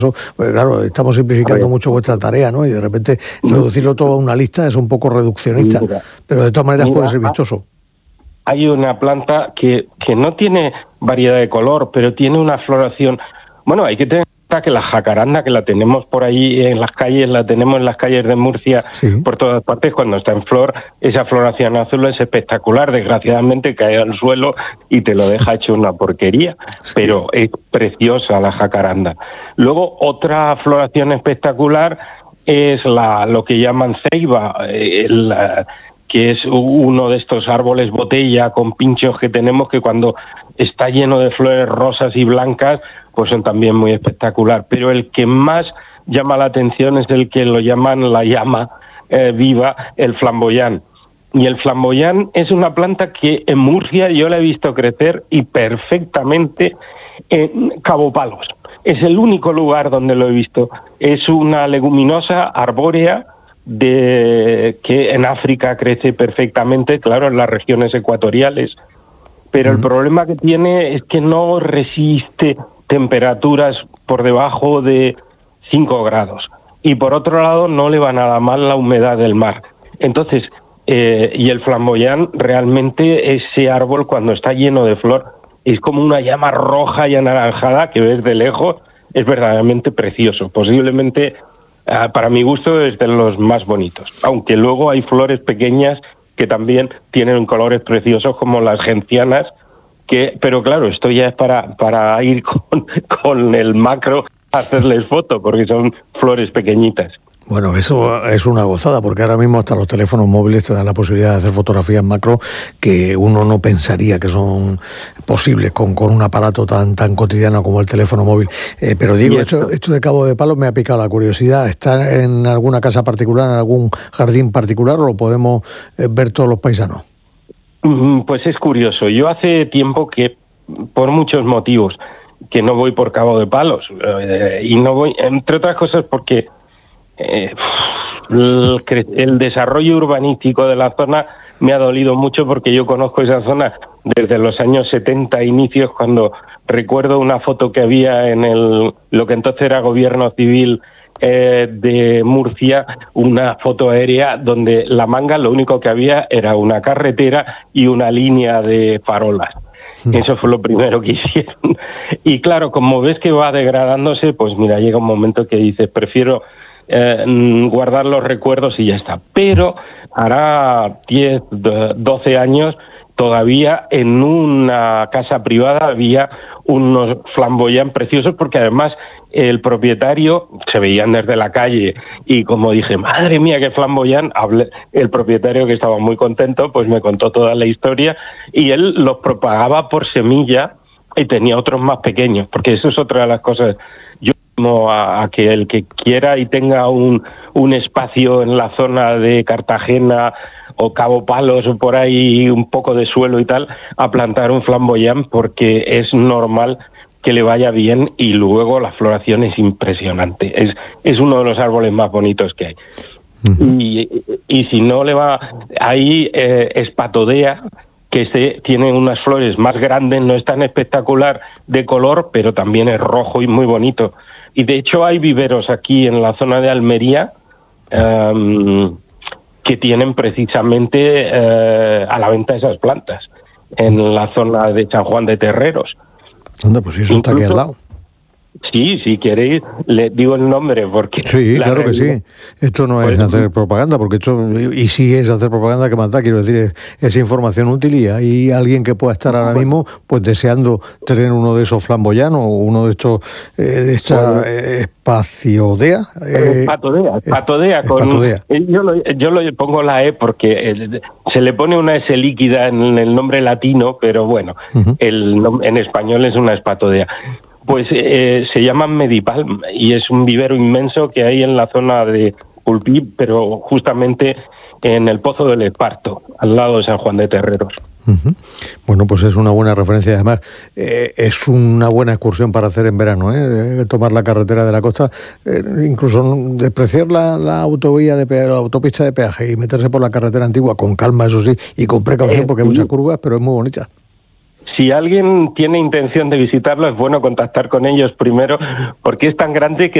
Pues claro, estamos simplificando mucho vuestra tarea, ¿no? Y de repente reducirlo todo a una lista es un poco reduccionista, pero de todas maneras puede ser vistoso. Hay una planta que no tiene variedad de color, pero tiene una floración. Bueno, hay que tener en cuenta que la jacaranda, que la tenemos por ahí en las calles, la tenemos en las calles de Murcia, sí, por todas partes, cuando está en flor, esa floración azul es espectacular. Desgraciadamente cae al suelo y te lo deja hecho una porquería, sí, pero es preciosa la jacaranda. Luego, otra floración espectacular es lo que llaman ceiba, que es uno de estos árboles botella con pinchos que tenemos, que cuando está lleno de flores rosas y blancas, pues son también muy espectacular. Pero el que más llama la atención es el que lo llaman la llama viva, el flamboyán. Y el flamboyán es una planta que en Murcia yo la he visto crecer y perfectamente en Cabo Palos. Es el único lugar donde lo he visto. Es una leguminosa arbórea que en África crece perfectamente, claro, en las regiones ecuatoriales, pero el problema que tiene es que no resiste temperaturas por debajo de 5 grados y por otro lado no le va nada mal la humedad del mar. Entonces, y el flamboyán, realmente ese árbol cuando está lleno de flor es como una llama roja y anaranjada que ves de lejos, es verdaderamente precioso. Posiblemente, para mi gusto, es de los más bonitos, aunque luego hay flores pequeñas que también tienen colores preciosos como las gencianas, pero claro, esto ya es para ir con el macro a hacerles foto, porque son flores pequeñitas. Bueno, eso es una gozada, porque ahora mismo hasta los teléfonos móviles te dan la posibilidad de hacer fotografías macro que uno no pensaría que son posibles con un aparato tan cotidiano como el teléfono móvil. Pero digo, esto de Cabo de Palos me ha picado la curiosidad. ¿Está en alguna casa particular, en algún jardín particular, o lo podemos ver todos los paisanos? Pues es curioso. Yo hace tiempo que, por muchos motivos, que no voy por Cabo de Palos. Y no voy, entre otras cosas, porque el desarrollo urbanístico de la zona me ha dolido mucho, porque yo conozco esa zona desde los años 70 inicios, cuando recuerdo una foto que había en lo que entonces era Gobierno Civil de Murcia, una foto aérea donde la Manga lo único que había era una carretera y una línea de farolas. Eso fue lo primero que hicieron. Y claro, como ves que va degradándose, pues mira, llega un momento que dices, prefiero guardar los recuerdos y ya está. Pero hará 10, 12 años, todavía en una casa privada había unos flamboyán preciosos, porque además el propietario, se veían desde la calle, y como dije, madre mía, qué flamboyán, el propietario, que estaba muy contento, pues me contó toda la historia, y él los propagaba por semilla y tenía otros más pequeños, porque eso es otra de las cosas. Yo animo a que el que quiera y tenga un espacio en la zona de Cartagena o Cabo Palos o por ahí, un poco de suelo y tal, a plantar un flamboyán, porque es normal que le vaya bien, y luego la floración es impresionante. Es uno de los árboles más bonitos que hay. Uh-huh. Y si no le va, hay espatodea, que tiene unas flores más grandes, no es tan espectacular de color, pero también es rojo y muy bonito. Y de hecho hay viveros aquí en la zona de Almería que tienen precisamente a la venta esas plantas, en la zona de San Juan de Terreros. Anda, pues eso está aquí al lado. Sí, si queréis, le digo el nombre, porque... Sí, claro que sí. Esto no es hacer propaganda, porque esto, y si es hacer propaganda, que más da, quiero decir, es información útil, y hay alguien que pueda estar ahora mismo pues deseando tener uno de esos flamboyanos, o uno de estos, de esta espaciodea. Espatodea. Yo lo pongo la E porque se le pone una S líquida en el nombre latino, pero bueno, uh-huh, en español es una espatodea. Pues se llaman Medipalm, y es un vivero inmenso que hay en la zona de Pulpí, pero justamente en el Pozo del Esparto, al lado de San Juan de Terreros. Uh-huh. Bueno, pues es una buena referencia. Además, es una buena excursión para hacer en verano, tomar la carretera de la costa, incluso despreciar la autovía la autopista de peaje y meterse por la carretera antigua con calma, eso sí, y con precaución, porque hay muchas curvas, pero es muy bonita. si alguien tiene intención de visitarlo, es bueno contactar con ellos primero, porque es tan grande que